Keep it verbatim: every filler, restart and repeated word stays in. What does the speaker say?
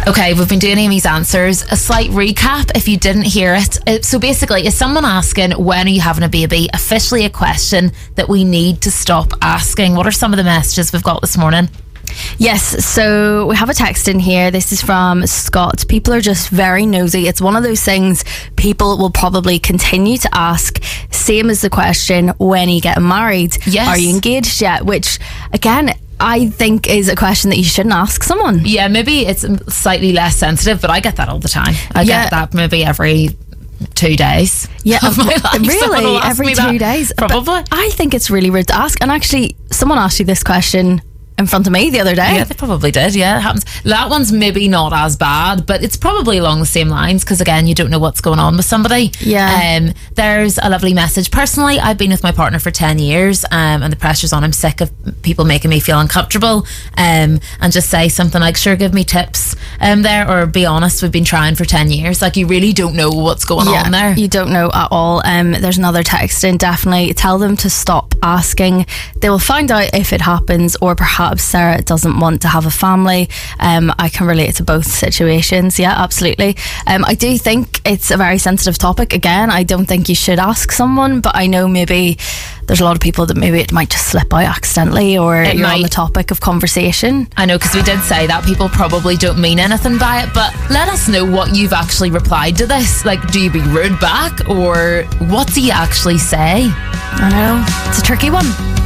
Okay, we've been doing Amy's answers. A slight recap if you didn't hear it. Uh, So basically, is someone asking, when are you having a baby? Officially a question that we need to stop asking. What are some of the messages we've got this morning? Yes, so we have a text in here. This is from Scott. People are just very nosy. It's one of those things people will probably continue to ask. Same as the question, when are you getting married? Yes. Are you engaged yet? Which, again, I think is a question that you shouldn't ask someone. Yeah, maybe it's slightly less sensitive, but I get that all the time. I Yeah. get that maybe every two days. Yeah, of my life. Someone really? will ask Every me two that. days? But Probably. I think it's really rude to ask. And actually, someone asked you this question in front of me the other day. Yeah, they probably did. Yeah, it happens. That one's maybe not as bad, but it's probably along the same lines because, again, you don't know what's going on with somebody. Yeah. Um, there's a lovely message. Personally, I've been with my partner for ten years um, and the pressure's on. I'm sick of people making me feel uncomfortable um, and just say something like, sure, give me tips um, there, or be honest, we've been trying for ten years. Like, you really don't know what's going Yeah, on there. you don't know at all. Um, there's another text in. Definitely tell them to stop asking. They will find out if it happens, or perhaps Sarah doesn't want to have a family. Um, I can relate to both situations. Yeah, absolutely. Um, I do think it's a very sensitive topic. Again, I don't think you should ask someone, but I know maybe there's a lot of people that maybe it might just slip out accidentally, or It you're on might. the topic of conversation. I know, because we did say that people probably don't mean anything by it, but let us know what you've actually replied to this. Like, do you be rude back, or what do you actually say? I know, it's a tricky one.